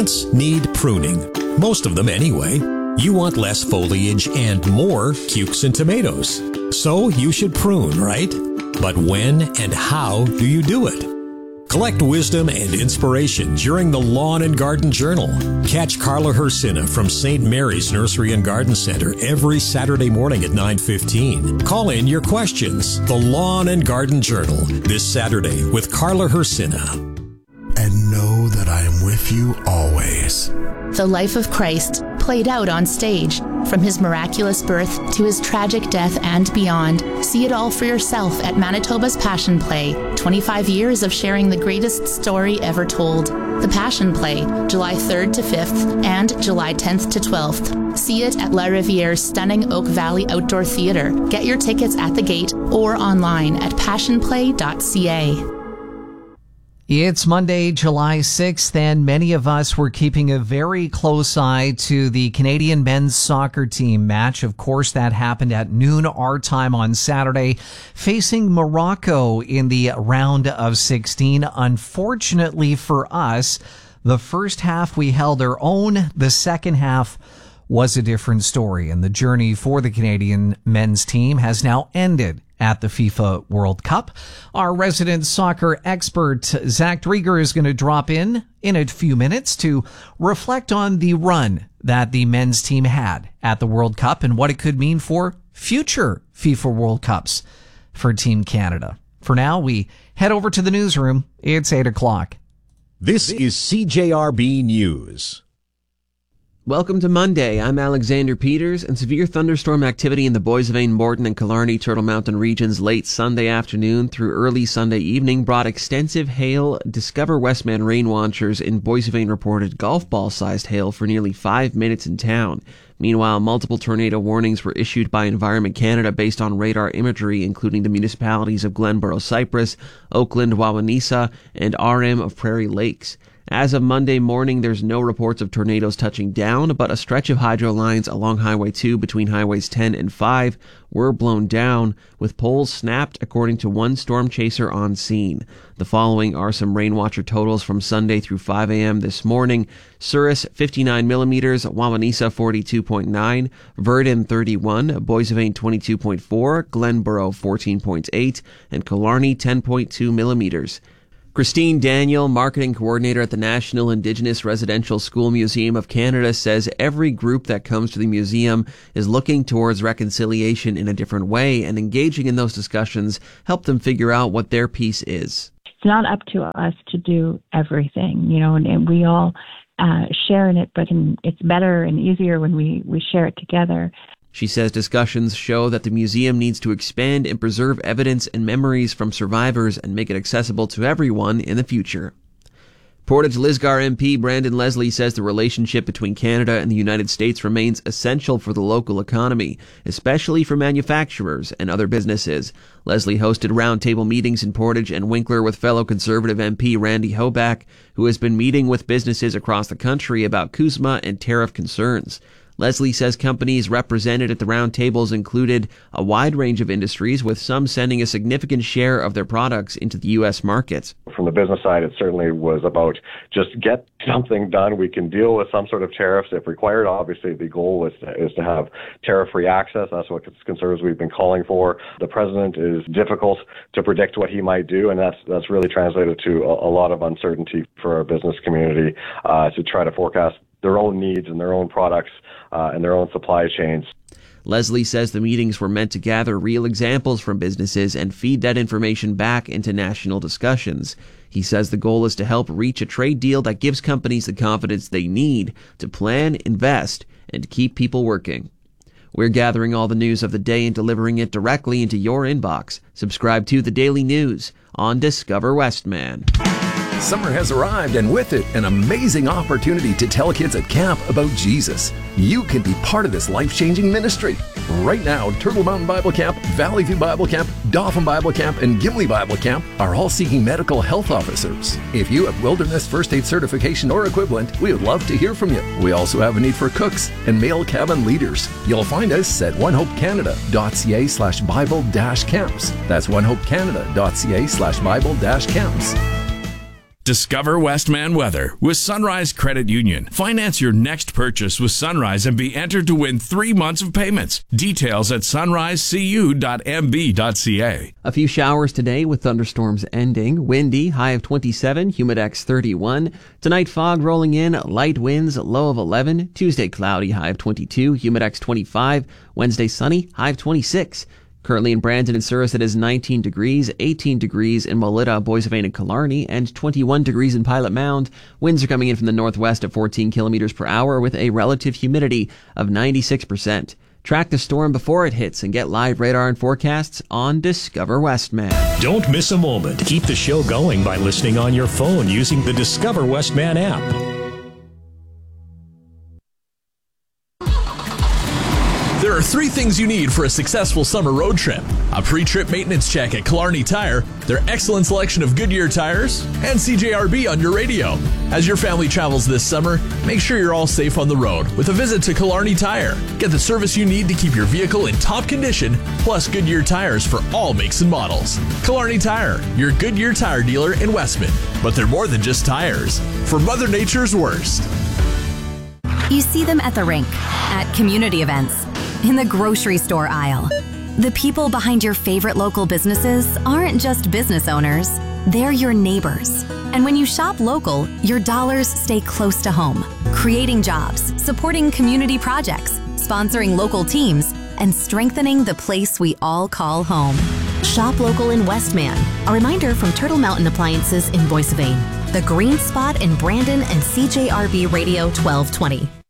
Plants need pruning. Most of them anyway. You want less foliage and more cukes and tomatoes. So you should prune, right? But when and how do you do it? Collect wisdom and inspiration during the Lawn and Garden Journal. Catch Carla Hersina from St. Mary's Nursery and Garden Center every Saturday morning at 9:15. Call in your questions. The Lawn and Garden Journal this Saturday with Carla Hersina. And know that I am with you always. The life of Christ played out on stage, from his miraculous birth to his tragic death and beyond. See it all for yourself at Manitoba's Passion Play. 25 years of sharing the greatest story ever told. The Passion Play, July 3rd to 5th and July 10th to 12th. See it at La Riviere's stunning Oak Valley Outdoor Theatre. Get your tickets at the gate or online at passionplay.ca. It's Monday, July 6th, and many of us were keeping a very close eye to the Canadian men's soccer team match. Of course, that happened at noon our time on Saturday, facing Morocco in the round of 16. Unfortunately for us, the first half we held our own. The second half was a different story, and the journey for the Canadian men's team has now ended at the FIFA World Cup. Our resident soccer expert, Zach Drieger, is going to drop in a few minutes to reflect on the run that the men's team had at the World Cup and what it could mean for future FIFA World Cups for Team Canada. For now, we head over to the newsroom. It's 8 o'clock. This is CJRB News. Welcome to Monday. I'm Alexander Peters, and severe thunderstorm activity in the Boissevain, Morton, and Killarney Turtle Mountain regions late Sunday afternoon through early Sunday evening brought extensive hail. Discover Westman rain watchers in Boissevain reported golf ball-sized hail for nearly 5 minutes in town. Meanwhile, multiple tornado warnings were issued by Environment Canada based on radar imagery, including the municipalities of Glenborough Cypress, Oakland, Wawanesa, and RM of Prairie Lakes. As of Monday morning, there's no reports of tornadoes touching down, but a stretch of hydro lines along Highway 2 between Highways 10 and 5 were blown down, with poles snapped, according to one storm chaser on scene. The following are some rain watcher totals from Sunday through 5 a.m. this morning. Souris 59 millimeters, Wawanesa 42.9, Verdun 31, Boissevain 22.4, Glenborough 14.8, and Killarney 10.2 millimeters. Christine Daniel, marketing coordinator at the National Indigenous Residential School Museum of Canada, says every group that comes to the museum is looking towards reconciliation in a different way, and engaging in those discussions help them figure out what their piece is. It's not up to us to do everything, and we all share in it, but it's better and easier when we share it together. She says discussions show that the museum needs to expand and preserve evidence and memories from survivors and make it accessible to everyone in the future. Portage Lisgar MP Brandon Leslie says the relationship between Canada and the United States remains essential for the local economy, especially for manufacturers and other businesses. Leslie hosted roundtable meetings in Portage and Winkler with fellow Conservative MP Randy Hoback, who has been meeting with businesses across the country about CUSMA and tariff concerns. Leslie says companies represented at the roundtables included a wide range of industries, with some sending a significant share of their products into the U.S. market. From the business side, it certainly was about just get something done. We can deal with some sort of tariffs if required. Obviously, the goal is to have tariff-free access. That's what Conservatives we've been calling for. The president is difficult to predict what he might do, and that's really translated to a lot of uncertainty for our business community to try to forecast their own needs and their own products and their own supply chains. Leslie says the meetings were meant to gather real examples from businesses and feed that information back into national discussions. He says the goal is to help reach a trade deal that gives companies the confidence they need to plan, invest, and keep people working. We're gathering all the news of the day and delivering it directly into your inbox. Subscribe to The Daily News on Discover Westman. Summer has arrived, and with it, an amazing opportunity to tell kids at camp about Jesus. You can be part of this life-changing ministry. Right now, Turtle Mountain Bible Camp, Valley View Bible Camp, Dauphin Bible Camp, and Gimli Bible Camp are all seeking medical health officers. If you have Wilderness First Aid certification or equivalent, we would love to hear from you. We also have a need for cooks and male cabin leaders. You'll find us at onehopecanada.ca/Bible-camps. That's onehopecanada.ca/Bible-camps. Discover Westman Weather with Sunrise Credit Union. Finance your next purchase with Sunrise and be entered to win 3 months of payments. Details at sunrisecu.mb.ca. A few showers today with thunderstorms ending. Windy, high of 27, humidex 31. Tonight, fog rolling in, light winds, low of 11. Tuesday, cloudy, high of 22, humidex 25. Wednesday, sunny, high of 26. Currently in Brandon and Surrey, it is 19 degrees, 18 degrees in Melita, Boissevain, and Killarney, and 21 degrees in Pilot Mound. Winds are coming in from the northwest at 14 kilometers per hour with a relative humidity of 96%. Track the storm before it hits and get live radar and forecasts on Discover Westman. Don't miss a moment. Keep the show going by listening on your phone using the Discover Westman app. There are 3 things you need for a successful summer road trip: a pre-trip maintenance check at Killarney Tire, their excellent selection of Goodyear tires, and CJRB on your radio. As your family travels this summer, make sure you're all safe on the road with a visit to Killarney Tire. Get the service you need to keep your vehicle in top condition, plus Goodyear tires for all makes and models. Killarney Tire, your Goodyear tire dealer in Westman. But they're more than just tires. For Mother Nature's worst. You see them at the rink, at community events, in the grocery store aisle. The people behind your favorite local businesses aren't just business owners, they're your neighbors. And when you shop local, your dollars stay close to home, creating jobs, supporting community projects, sponsoring local teams, and strengthening the place we all call home. Shop local in Westman. A reminder from Turtle Mountain Appliances in Boissevain, the Green Spot in Brandon, and CJRB Radio 1220.